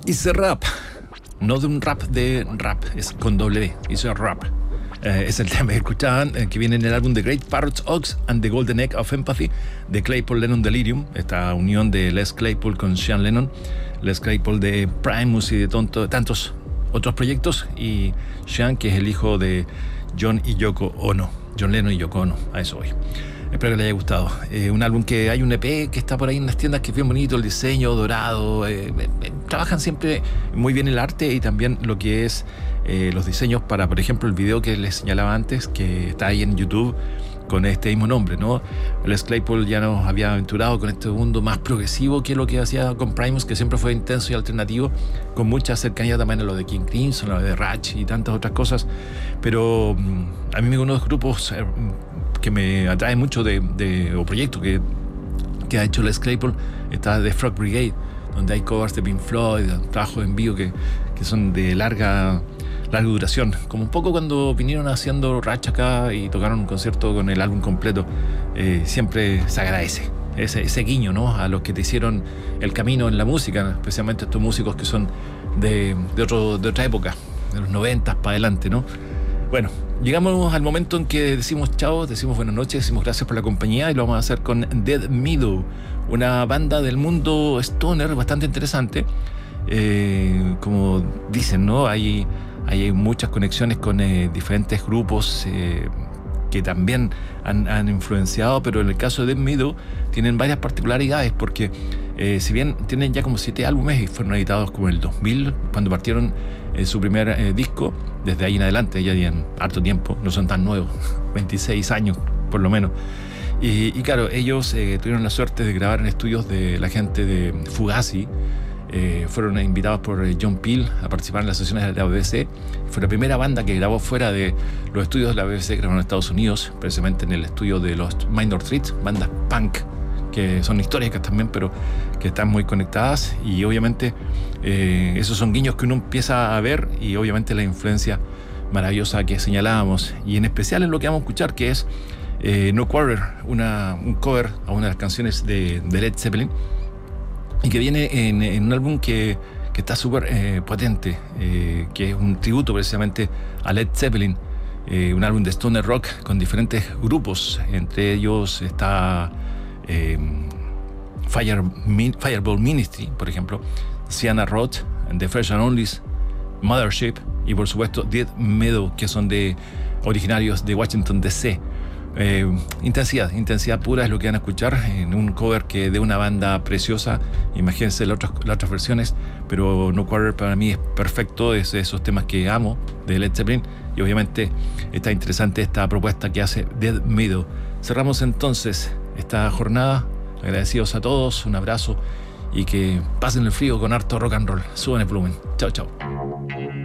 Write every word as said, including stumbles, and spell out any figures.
It's a Rap. No de un rap de rap, es con doble D. It's a Rap. Eh, es el tema que escuchaban, eh, que viene en el álbum The Great Parrots Ox and the Golden Egg of Empathy de Claypool Lennon Delirium, esta unión de Les Claypool con Sean Lennon, Les Claypool de Primus y de tonto, tantos otros proyectos, y Sean, que es el hijo de John y Yoko Ono, John Lennon y Yoko Ono, a eso voy. Espero que les haya gustado. Eh, un álbum que hay un E P que está por ahí en las tiendas, que es bien bonito, el diseño dorado. Eh, eh, trabajan siempre muy bien el arte y también lo que es eh, los diseños para, por ejemplo, el video que les señalaba antes, que está ahí en YouTube con este mismo nombre, ¿no? Les Claypool ya nos había aventurado con este mundo más progresivo que lo que hacía con Primus, que siempre fue intenso y alternativo, con mucha cercanía también a lo de King Crimson, a lo de Ratch y tantas otras cosas. Pero mm, a mí uno de los grupos eh, que me atrae mucho de, de o proyecto que, que ha hecho Les Claypool está The Frog Brigade, donde hay covers de Pink Floyd, trabajos en vivo que, que son de larga larga duración, como un poco cuando vinieron haciendo Ratch acá y tocaron un concierto con el álbum completo. Eh, siempre se agradece ese, ese guiño, ¿no?, a los que te hicieron el camino en la música, especialmente estos músicos que son de, de, otro, de otra época, de los noventas para adelante, ¿no? Bueno, llegamos al momento en que decimos chao, decimos buenas noches, decimos gracias por la compañía, y lo vamos a hacer con Dead Meadow, una banda del mundo stoner bastante interesante. Eh, como dicen, ¿no?, hay, hay muchas conexiones con eh, diferentes grupos eh, que también han, han influenciado, pero en el caso de Dead Meadow tienen varias particularidades, porque eh, si bien tienen ya como siete álbumes y fueron editados como en el dos mil, cuando partieron eh, su primer eh, disco, desde ahí en adelante ya tienen harto tiempo, no son tan nuevos, veintiséis años por lo menos. Y, y claro, ellos eh, tuvieron la suerte de grabar en estudios de la gente de Fugazi. Eh, fueron invitados por John Peel a participar en las sesiones de la B B C. Fue la primera banda que grabó fuera de los estudios de la B B C, que grabaron en Estados Unidos, precisamente en el estudio de los Minor Threat, bandas punk que son históricas también, pero que están muy conectadas. Y obviamente eh, esos son guiños que uno empieza a ver, y obviamente la influencia maravillosa que señalábamos, y en especial en lo que vamos a escuchar, que es eh, No Quarter, una, un cover a una de las canciones de, de Led Zeppelin, y que viene en, en un álbum que, que está súper eh, potente, eh, que es un tributo precisamente a Led Zeppelin, eh, un álbum de stoner rock con diferentes grupos. Entre ellos está eh, Fire, Fireball Ministry, por ejemplo, Sienna Roth, The First and Onlys, Mothership y por supuesto Dead Meadow, que son de originarios de Washington D C. Eh, intensidad, intensidad pura es lo que van a escuchar en un cover que de una banda preciosa. Imagínense las otras, las otras versiones, pero No Quarter para mí es perfecto, es de esos temas que amo de Led Zeppelin, y obviamente está interesante esta propuesta que hace Dead Meadow. Cerramos entonces esta jornada, agradecidos a todos, un abrazo, y que pasen el frío con harto rock and roll. Suban el volumen. Chao, chao.